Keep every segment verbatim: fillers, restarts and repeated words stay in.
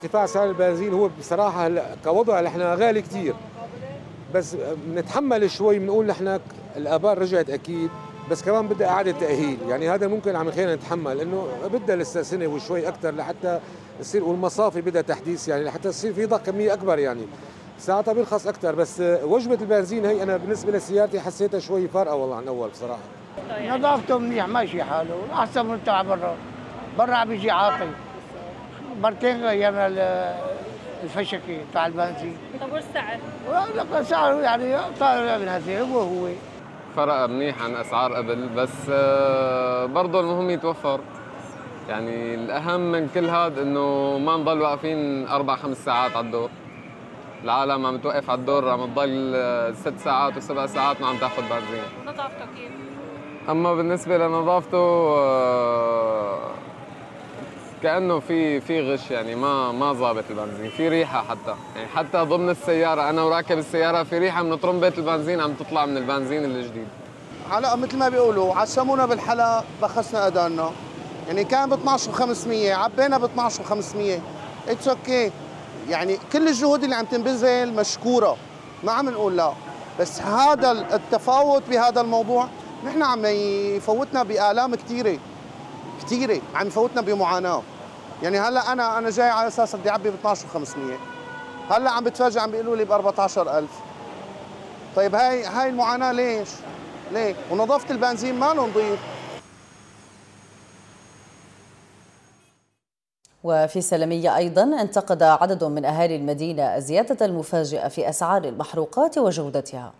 ارتفاع سعر البنزين هو بصراحة هلا كوضع نحن غالي كثير، بس بنتحمل شوي، بنقول نحن الآبار رجعت أكيد، بس كمان بدها إعادة تأهيل، يعني هذا ممكن عم يخلينا نتحمل، لأنه بدها لسه سنة وشوي أكثر لحتى يصير، والمصافي بدها تحديث يعني لحتى يصير في ضخ كمية أكبر، يعني ساعتها بيرخص أكثر. بس وجبة البنزين هي أنا بالنسبة لسيارتي حسيتها شوي فارقة والله عن أول بصراحة. نظافته منيح ماشي حاله، أحسن من تاع برا، برا عم يجي عاطل. مرتين غيرنا الفشكي تاع البنزين. طب والسعر؟ لا سعره يعني طالع من هذه هو هو. فرق منيح عن اسعار قبل، بس برضه المهم يتوفر. يعني الاهم من كل هذا انه ما نضل واقفين اربع خمس ساعات على الدور. العالم عم توقف على الدور، عم تضل ست ساعات وسبع ساعات ما عم تاخذ بنزين. نظافته كيف؟ اما بالنسبه لنظافته كانه في في غش، يعني ما ما ظابط البنزين، في ريحه حتى، يعني حتى ضمن السياره انا وراكب السياره في ريحه من طرمبه البنزين عم تطلع من البنزين الجديد. هلا مثل ما بيقولوا عشمونا بالحلا بخسنا اذاننا، يعني كان ب اثنعش وخمسمية عبينا ب اثنعش وخمسمية، اتس اوكي، يعني كل الجهود اللي عم تنبذل مشكوره، ما عم نقول لا، بس هذا التفاوت بهذا الموضوع نحن عم يفوتنا بآلام كثيره كثيره، عم يفوتنا بمعاناه. يعني هلا انا انا جاي على اساس بدي اعبي ب اثنعش وخمسمية، هلا عم بتفاجئ عم بيقولوا لي ب أربعة عشر ألف. طيب هاي هاي المعاناه ليش؟ ليه؟ ونظافه البنزين ما له نظيف. وفي سلمية أيضا انتقد عدد من أهالي المدينة الزيادة المفاجئة في أسعار المحروقات وجودتها.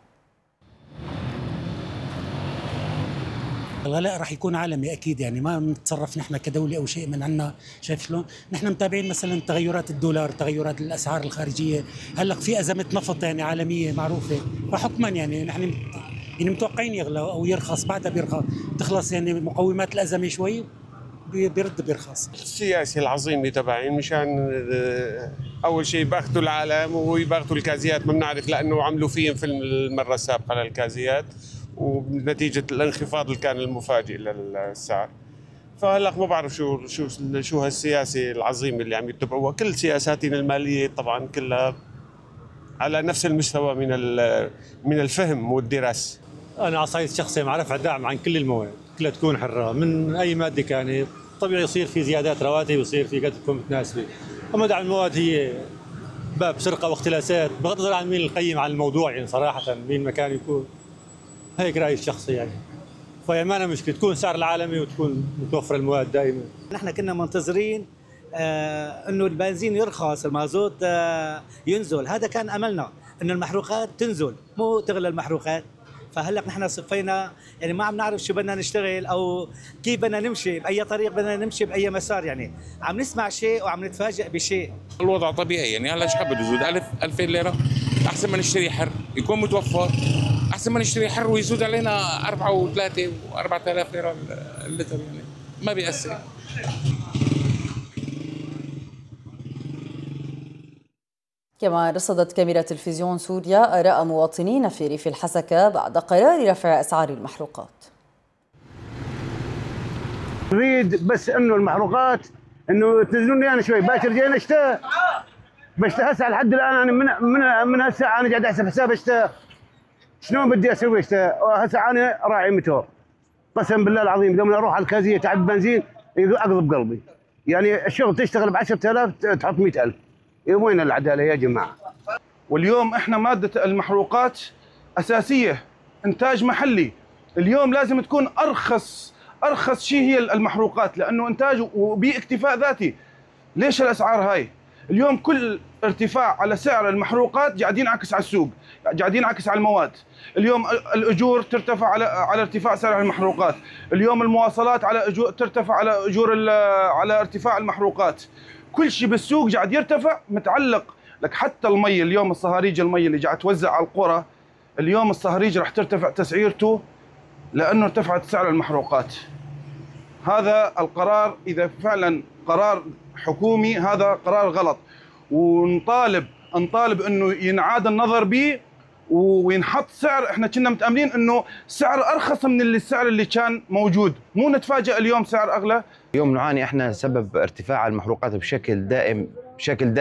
الغلاء راح يكون عالمي اكيد، يعني ما بنتصرف نحن كدوله او شيء من عنا. شايف شلون؟ نحن متابعين مثلا تغيرات الدولار، تغيرات الاسعار الخارجيه، هلا في ازمه نفط يعني عالميه معروفه، فحكما يعني نحن يعني متوقعين يغلى او يرخص، بعدها بيرخص، تخلص يعني مقومات الازمه شوي بيرد بيرخص. السياسي العظيم اللي تبعين مشان اول شيء باخذوا العالم وباخذوا الكازيات، ما بنعرف لانه عملوا فيهم في المره السابقه للكازيات، ونتيجه الانخفاض اللي كان المفاجئ للسعر. فهلا ما بعرف شو شو شو هالسياسه العظيمه اللي عم يتبعوها، كل سياساتنا الماليه طبعا كلها على نفس المستوى من من الفهم والدراسه. انا على صعيد شخصي مع رفع الدعم عن كل المواد، كلها تكون حره من اي ماده كانت، طبيعي يصير في زيادات رواتب ويصير في قد تكون متناسبه. اما دعم المواد هي باب سرقه واختلاسات، بغض النظر عن مين القيم على الموضوع، يعني صراحه مين مكان يكون، هيك رايي الشخصي يعني. فهي ما أنا مشكله تكون سعر العالمي وتكون متوفره المواد دائما. نحن كنا منتظرين آه انه البنزين يرخص، المازوت آه ينزل، هذا كان املنا انه المحروقات تنزل مو تغلى المحروقات. فهلا نحن صفينا يعني ما عم نعرف شو بدنا نشتغل او كيف بدنا نمشي، باي طريق بدنا نمشي، باي مسار، يعني عم نسمع شيء وعم نتفاجئ بشيء. الوضع طبيعي، يعني هلا ايش حاب بده يزود ألف ألفين ليره، احسن ما نشتري حر يكون متوفر، احسن ما نشتري حر ويزود علينا أربعة وثلاثة وأربعة آلاف ليره اللتر، يعني ما بيأثر. كما رصدت كاميرا تلفزيون سوريا آراء مواطنين في ريف الحسكة بعد قرار رفع أسعار المحروقات. نريد بس انه المحروقات انه تنزلون لي انا شوي، باكر جينا اشتاء بشتاء هسه لحد الان انا من من من هالساعه انا قاعد احسب حساب اشتاء، شلون بدي اسوي اشتاء؟ هسه انا راعي موتور، قسم بالله العظيم لما اروح على الكازيه تعب بنزين اقضب قلبي، يعني الشغل تشتغل ب عشرة آلاف تحط مئة ألف، وين العداله يا جماعه؟ واليوم احنا ماده المحروقات اساسيه، انتاج محلي، اليوم لازم تكون ارخص ارخص شيء هي المحروقات، لانه انتاج وباكتفاء ذاتي. ليش الاسعار هاي؟ اليوم كل ارتفاع على سعر المحروقات قاعد ينعكس على السوق، قاعد ينعكس على المواد. اليوم الاجور ترتفع على على ارتفاع سعر المحروقات، اليوم المواصلات على اجور ترتفع على اجور على ارتفاع المحروقات. كل شيء بالسوق قاعد يرتفع، متعلق لك حتى المي. اليوم الصهاريج المي اللي قاعد توزع على القرى، اليوم الصهاريج راح ترتفع تسعيرته لانه ارتفعت سعر المحروقات. هذا القرار اذا فعلا قرار حكومي هذا قرار غلط، ونطالب نطالب انه ينعاد النظر به وينحط سعر. احنا كنا متاملين انه سعر ارخص من اللي السعر اللي كان موجود، مو نتفاجئ اليوم سعر اغلى. اليوم نعاني احنا سبب ارتفاع المحروقات بشكل دائم بشكل